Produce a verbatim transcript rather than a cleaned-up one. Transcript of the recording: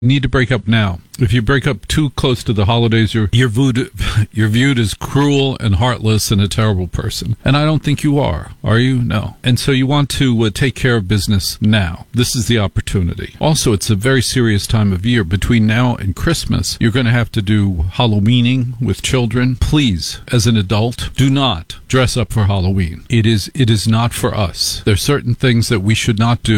need to break up now. If you break up too close to the holidays, you're you're viewed you're viewed as cruel and heartless and a terrible person. And I don't think you are. Are you? No. And so you want to uh, take care of business now. This is the opportunity. Also, it's a very serious time of year. Between now and Christmas, you're going to have to do Halloweening with children. Please, as an adult, do not dress up for Halloween. It is it is not for us. There's certain things that we should not do